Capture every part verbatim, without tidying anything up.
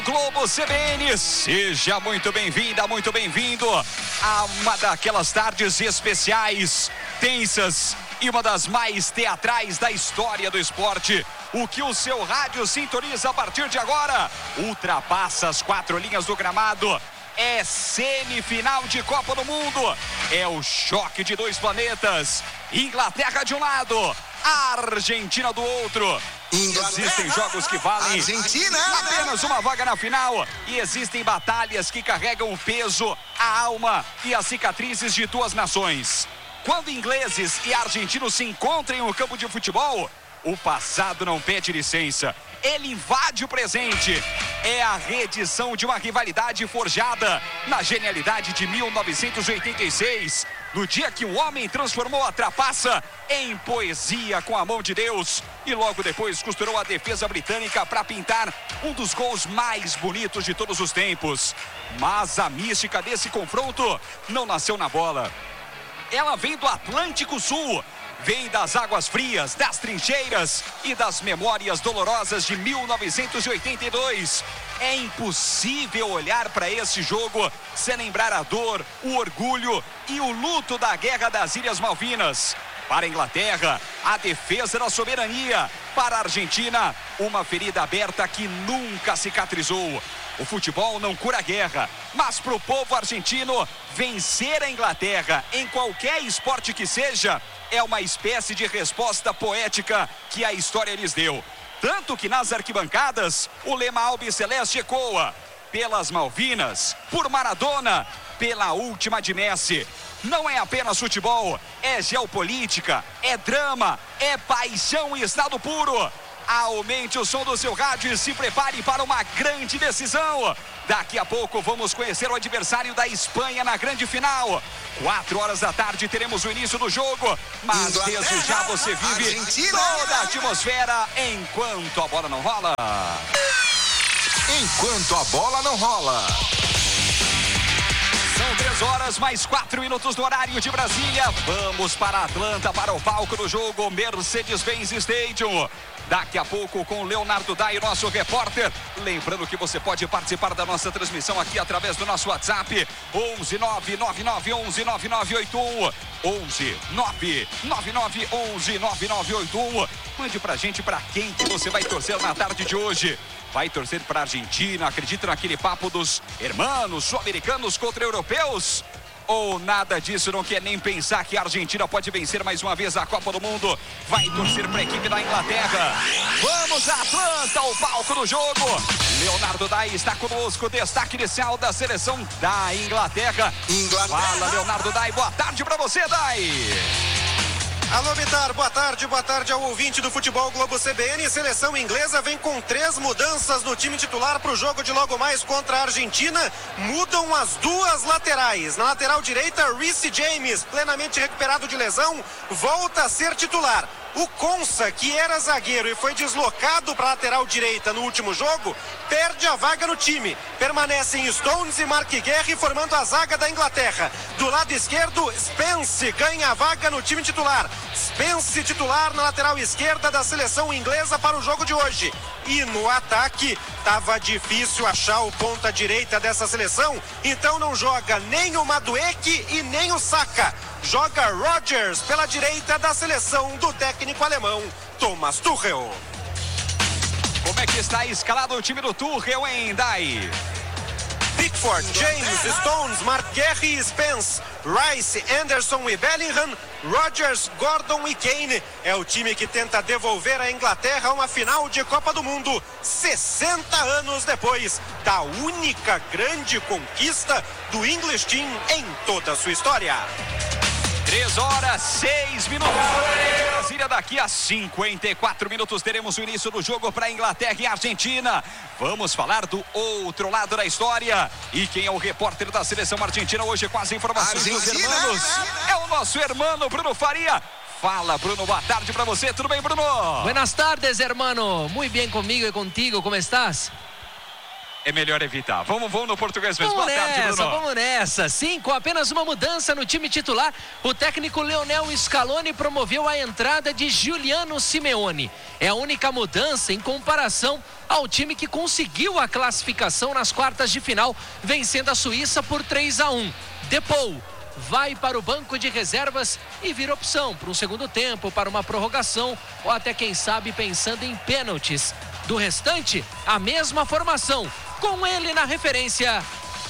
Globo C B N, seja muito bem-vinda, muito bem-vindo a uma daquelas tardes especiais, tensas e uma das mais teatrais da história do esporte. O que o seu rádio sintoniza a partir de agora ultrapassa as quatro linhas do gramado. É semifinal de Copa do Mundo, é o choque de dois planetas. Inglaterra de um lado, Argentina do outro. Existem jogos que valem Argentina. apenas uma vaga na final e existem batalhas que carregam o peso, a alma e as cicatrizes de duas nações. Quando ingleses e argentinos se encontram em um campo de futebol, o passado não pede licença, ele invade o presente. É a reedição de uma rivalidade forjada na genialidade de mil novecentos e oitenta e seis, no dia que um homem transformou a trapaça em poesia com a mão de Deus e logo depois costurou a defesa britânica para pintar um dos gols mais bonitos de todos os tempos. Mas a mística desse confronto não nasceu na bola. Ela vem do Atlântico Sul, vem das águas frias, das trincheiras e das memórias dolorosas de mil novecentos e oitenta e dois. É impossível olhar para esse jogo sem lembrar a dor, o orgulho e o luto da Guerra das Ilhas Malvinas. Para a Inglaterra, a defesa da soberania. Para a Argentina, uma ferida aberta que nunca cicatrizou. O futebol não cura a guerra, mas para o povo argentino, vencer a Inglaterra em qualquer esporte que seja, é uma espécie de resposta poética que a história lhes deu. Tanto que nas arquibancadas, o lema albiceleste ecoa: pelas Malvinas, por Maradona, pela última de Messi. Não é apenas futebol, é geopolítica, é drama, é paixão e estado puro. Aumente o som do seu rádio e se prepare para uma grande decisão. Daqui a pouco vamos conhecer o adversário da Espanha na grande final. Quatro horas da tarde teremos o início do jogo, mas desde já você vive Argentina. Toda a atmosfera enquanto a bola não rola. Enquanto a bola não rola. São três horas, mais quatro minutos do horário de Brasília. Vamos para Atlanta, para o palco do jogo, Mercedes-Benz Stadium. Daqui a pouco com o Leonardo Dai, nosso repórter. Lembrando que você pode participar da nossa transmissão aqui através do nosso WhatsApp. onze nove nove nove onze nove nove oito um. onze nove nove nove onze nove nove oito um. Mande pra gente pra quem que você vai torcer na tarde de hoje. Vai torcer para a Argentina? Acredita naquele papo dos hermanos sul-americanos contra europeus? Ou nada disso, não quer nem pensar que a Argentina pode vencer mais uma vez a Copa do Mundo? Vai torcer para a equipe da Inglaterra. Vamos a Atlanta, o palco do jogo. Leonardo Dai está conosco, destaque inicial da seleção da Inglaterra. Inglaterra. Fala, Leonardo Dai, boa tarde para você, Dai. Alô, Bitar, boa tarde, boa tarde ao ouvinte do Futebol Globo C B N. Seleção inglesa vem com três mudanças no time titular para o jogo de logo mais contra a Argentina. Mudam as duas laterais. Na lateral direita, Reece James, plenamente recuperado de lesão, volta a ser titular. O Konsa, que era zagueiro e foi deslocado para a lateral direita no último jogo, perde a vaga no time. Permanecem Stones e Mark Guerre formando a zaga da Inglaterra. Do lado esquerdo, Spence ganha a vaga no time titular. Spence titular na lateral esquerda da seleção inglesa para o jogo de hoje. E no ataque, estava difícil achar o ponta direita dessa seleção, então não joga nem o Madueke e nem o Saka. Joga Rodgers pela direita da seleção do técnico alemão Thomas Tuchel. Como é que está escalado o time do Tuchel, hein, Dai? Pickford, James, Stones, Mark Guerre e Spence, Rice, Anderson e Bellingham, Rodgers, Gordon e Kane. É o time que tenta devolver a Inglaterra a uma final de Copa do Mundo, sessenta anos depois da única grande conquista do English Team em toda a sua história. três horas, seis minutos. Brasília, daqui a cinquenta e quatro minutos teremos o início do jogo para Inglaterra e Argentina. Vamos falar do outro lado da história. E quem é o repórter da seleção argentina hoje com as informações Argentina. dos hermanos? É o nosso hermano Bruno Faria. Fala, Bruno, boa tarde para você. Tudo bem, Bruno? Buenas tardes, hermano. Muy bien conmigo y contigo. ¿Cómo estás? É é melhor evitar. Vamos, vamos no português mesmo. Vamos Boa tarde, nessa, Bruno. vamos nessa. Sim, com apenas uma mudança no time titular, o técnico Lionel Scaloni promoveu a entrada de Giuliano Simeone. É a única mudança em comparação ao time que conseguiu a classificação nas quartas de final, vencendo a Suíça por três a um. Depou vai para o banco de reservas e vira opção para um segundo tempo, para uma prorrogação ou até, quem sabe, pensando em pênaltis. Do restante, a mesma formação, com ele na referência,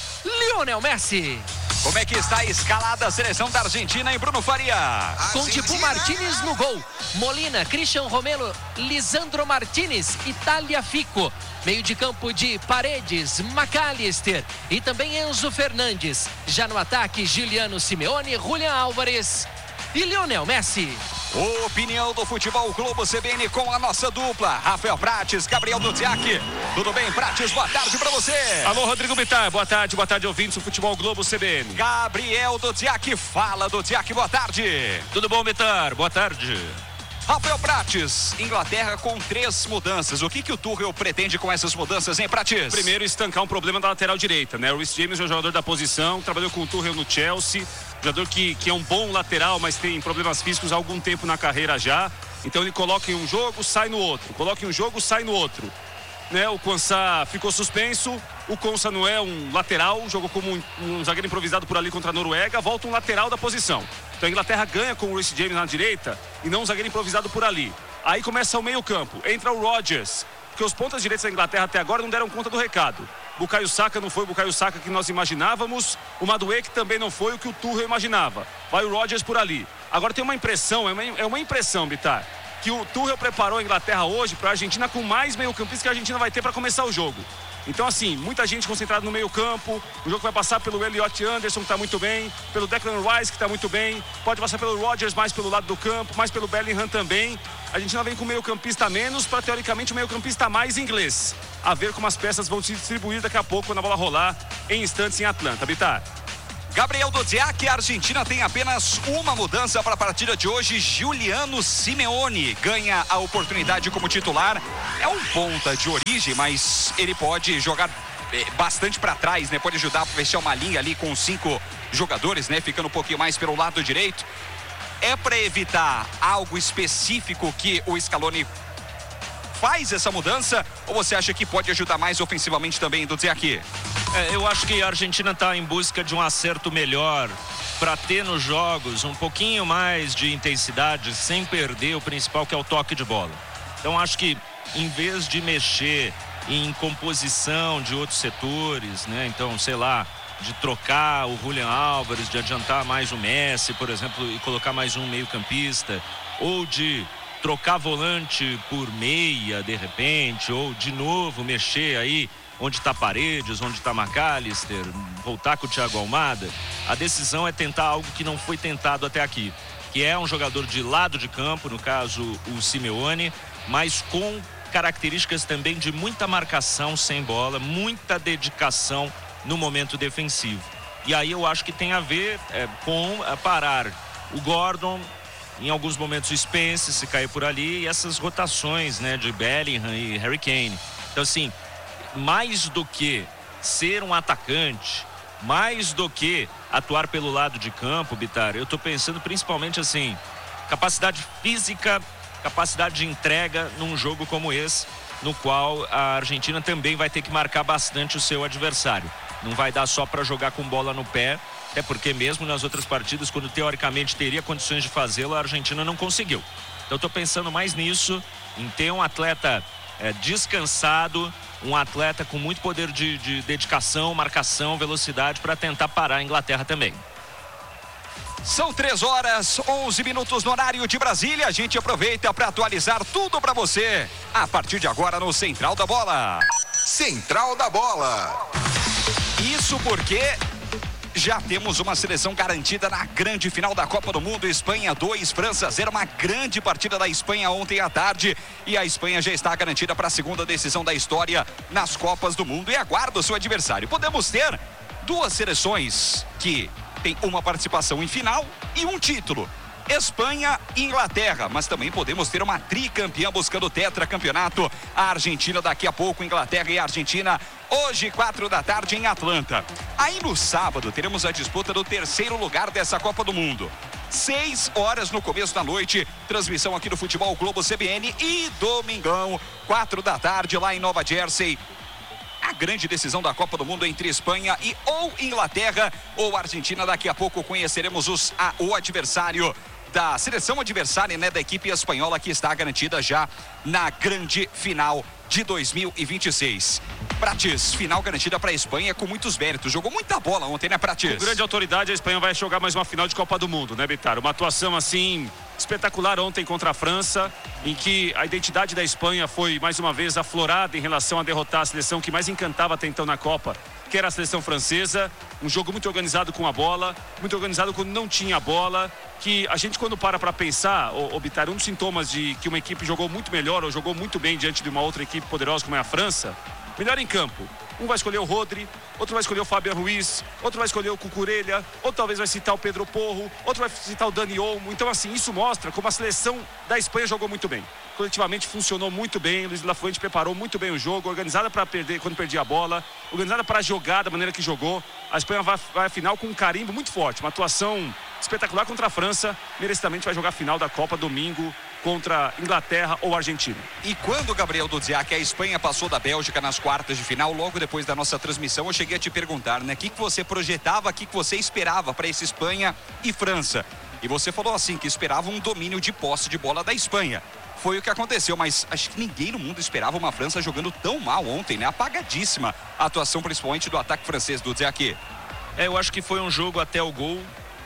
Lionel Messi. Como é que está a escalada a seleção da Argentina em Bruno Faria? Com Dibu Martínez no gol, Molina, Christian Romero, Lisandro Martínez e Tagliafico. Meio de campo de Paredes, McAllister e também Enzo Fernandes. Já no ataque, Giuliano Simeone, Julián Álvares e Lionel Messi. Opinião do Futebol Globo C B N com a nossa dupla, Rafael Prates, Gabriel Duziak. Tudo bem, Prates? Boa tarde pra você. Alô, Rodrigo Bittar. Boa tarde, boa tarde, ouvintes do Futebol Globo C B N. Gabriel Duziak, fala, Duziak, boa tarde. Tudo bom, Bittar? Boa tarde. Rafael Prates, Inglaterra com três mudanças. O que que o Tuchel pretende com essas mudanças, hein, Prates? Primeiro, estancar um problema da lateral direita, né? O Reece James é um jogador da posição, trabalhou com o Tuchel no Chelsea, jogador que, que é um bom lateral, mas tem problemas físicos há algum tempo na carreira já. Então ele coloca em um jogo, sai no outro. Coloca em um jogo, sai no outro. Né, o Quansah ficou suspenso, o Quansah não é um lateral, jogou como um, um zagueiro improvisado por ali contra a Noruega, volta um lateral da posição. Então a Inglaterra ganha com o Reece James na direita e não um zagueiro improvisado por ali. Aí começa o meio campo, entra o Rodgers, porque os pontas direitos da Inglaterra até agora não deram conta do recado. Bukayo Saka não foi o Bukayo Saka que nós imaginávamos, o Madueke também não foi o que o Tuchel imaginava. Vai o Rodgers por ali. Agora tem uma impressão, é uma, é uma impressão, Bittar, que o Tuchel preparou a Inglaterra hoje para a Argentina com mais meio-campistas que a Argentina vai ter para começar o jogo. Então, assim, muita gente concentrada no meio-campo. O jogo vai passar pelo Elliot Anderson, que está muito bem, pelo Declan Rice, que está muito bem, pode passar pelo Rodgers mais pelo lado do campo, mais pelo Bellingham também. A Argentina vem com o meio-campista a menos para, teoricamente, o meio-campista a mais inglês. A ver como as peças vão se distribuir daqui a pouco quando a bola rolar em instantes em Atlanta. Bittar. Gabriel Duziak, a Argentina tem apenas uma mudança para a partida de hoje. Giuliano Simeone ganha a oportunidade como titular. É um ponta de origem, mas ele pode jogar bastante para trás, né? Pode ajudar a fechar uma linha ali com cinco jogadores, né? Ficando um pouquinho mais pelo lado direito. É para evitar algo específico que o Scaloni faz essa mudança, ou você acha que pode ajudar mais ofensivamente também, Duziak? É, eu acho que a Argentina está em busca de um acerto melhor para ter nos jogos um pouquinho mais de intensidade sem perder o principal, que é o toque de bola. Então acho que em vez de mexer em composição de outros setores, né? Então, sei lá, de trocar o Julián Álvares, de adiantar mais o Messi, por exemplo, e colocar mais um meio-campista, ou de trocar volante por meia, de repente, ou de novo mexer aí onde está Paredes, onde está McAllister, voltar com o Thiago Almada. A decisão é tentar algo que não foi tentado até aqui, que é um jogador de lado de campo, no caso o Simeone, mas com características também de muita marcação sem bola, muita dedicação no momento defensivo. E aí eu acho que tem a ver é, com é, parar o Gordon, em alguns momentos o Spence, se cair por ali, e essas rotações, né, de Bellingham e Harry Kane. Então, assim, mais do que ser um atacante, mais do que atuar pelo lado de campo, Bittar, eu estou pensando principalmente, assim, capacidade física, capacidade de entrega num jogo como esse, no qual a Argentina também vai ter que marcar bastante o seu adversário. Não vai dar só para jogar com bola no pé, até porque mesmo nas outras partidas, quando teoricamente teria condições de fazê-lo, a Argentina não conseguiu. Então eu estou pensando mais nisso, em ter um atleta é, descansado, um atleta com muito poder de, de dedicação, marcação, velocidade, para tentar parar a Inglaterra também. São três horas, onze minutos no horário de Brasília. A gente aproveita para atualizar tudo para você a partir de agora no Central da Bola. Central da Bola. Isso porque já temos uma seleção garantida na grande final da Copa do Mundo. Espanha dois, França zero. Uma grande partida da Espanha ontem à tarde. E a Espanha já está garantida para a segunda decisão da história nas Copas do Mundo e aguarda o seu adversário. Podemos ter duas seleções que tem uma participação em final e um título. Espanha e Inglaterra, mas também podemos ter uma tricampeã buscando o tetracampeonato. A Argentina daqui a pouco, Inglaterra e Argentina, hoje, quatro da tarde em Atlanta. Aí no sábado teremos a disputa do terceiro lugar dessa Copa do Mundo. Seis horas no começo da noite, transmissão aqui do Futebol Globo C B N e domingão, quatro da tarde lá em Nova Jersey. A grande decisão da Copa do Mundo entre Espanha e ou Inglaterra ou Argentina. Daqui a pouco conheceremos os, a, o adversário da seleção adversária, né, da equipe espanhola, que está garantida já na grande final de dois mil e vinte e seis. Prates, final garantida para a Espanha com muitos méritos. Jogou muita bola ontem, né, Prates? Com grande autoridade, a Espanha vai jogar mais uma final de Copa do Mundo, né, Bitar? Uma atuação assim espetacular ontem contra a França, em que a identidade da Espanha foi mais uma vez aflorada em relação a derrotar a seleção que mais encantava até então na Copa, que era a seleção francesa. Um jogo muito organizado com a bola, muito organizado quando não tinha a bola, que a gente, quando para para pensar, ô, ô, Bitar, um dos sintomas de que uma equipe jogou muito melhor ou jogou muito bem diante de uma outra equipe poderosa como é a França, melhor em campo. Um vai escolher o Rodri, outro vai escolher o Fabian Ruiz, outro vai escolher o Cucurella, outro talvez vai citar o Pedro Porro, outro vai citar o Dani Olmo. Então, assim, isso mostra como a seleção da Espanha jogou muito bem. Coletivamente funcionou muito bem, Luiz Lafuente preparou muito bem o jogo, organizada para perder quando perdia a bola, organizada para jogar da maneira que jogou. A Espanha vai, vai à final com um carimbo muito forte, uma atuação espetacular contra a França. Merecidamente vai jogar a final da Copa domingo contra Inglaterra ou Argentina. E quando, Gabriel Dudziak, a Espanha passou da Bélgica nas quartas de final, logo depois da nossa transmissão, eu cheguei a te perguntar, né? O que, que você projetava, o que, que você esperava para essa Espanha e França? E você falou assim, que esperava um domínio de posse de bola da Espanha. Foi o que aconteceu, mas acho que ninguém no mundo esperava uma França jogando tão mal ontem, né? Apagadíssima a atuação, principalmente do ataque francês, do Dudziak. É, eu acho que foi um jogo até o gol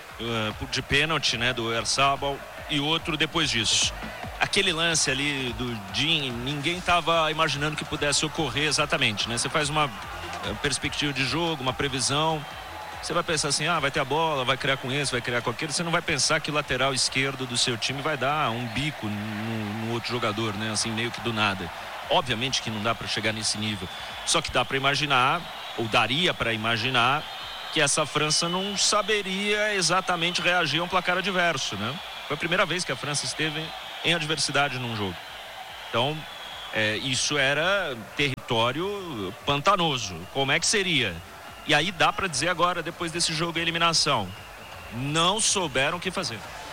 uh, de pênalti, né, do Oyarzabal, e outro depois disso. Aquele lance ali do Din, ninguém estava imaginando que pudesse ocorrer exatamente, né? Você faz uma perspectiva de jogo, uma previsão, você vai pensar assim, ah, vai ter a bola, vai criar com esse, vai criar com aquele. Você não vai pensar que o lateral esquerdo do seu time vai dar um bico no, no outro jogador, né? Assim, meio que do nada. Obviamente que não dá para chegar nesse nível. Só que dá para imaginar, ou daria para imaginar, que essa França não saberia exatamente reagir a um placar adverso, né? Foi a primeira vez que a França esteve em adversidade num jogo. Então, é, isso era território pantanoso. Como é que seria? E aí dá para dizer agora, depois desse jogo, a eliminação. Não souberam o que fazer.